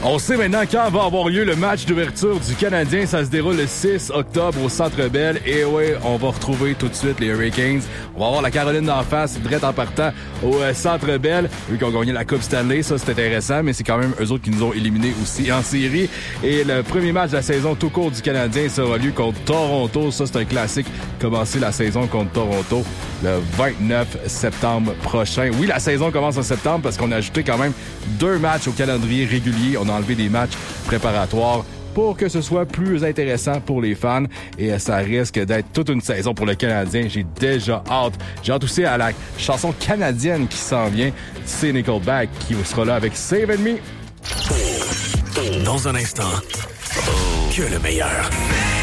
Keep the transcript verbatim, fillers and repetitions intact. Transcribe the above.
On sait maintenant quand va avoir lieu le match d'ouverture du Canadien. Ça se déroule le six octobre au Centre Bell. Et oui, on va retrouver tout de suite les Hurricanes. On va avoir la Caroline d'en face, direct en partant au euh, Centre Bell. Eux qui ont gagné la Coupe Stanley, ça c'est intéressant, mais c'est quand même eux autres qui nous ont éliminés aussi en série. Et le premier match de la saison tout court du Canadien sera lieu contre Toronto. Ça c'est un classique. Commencer la saison contre Toronto le vingt-neuf septembre prochain. Oui, la saison commence en septembre parce qu'on a ajouté quand même deux matchs au calendrier régulier. On a enlevé des matchs préparatoires pour que ce soit plus intéressant pour les fans. Et ça risque d'être toute une saison pour le Canadien. J'ai déjà hâte. J'ai hâte aussi à la chanson canadienne qui s'en vient. C'est Nickelback qui sera là avec Save and Me. Dans un instant, que le meilleur.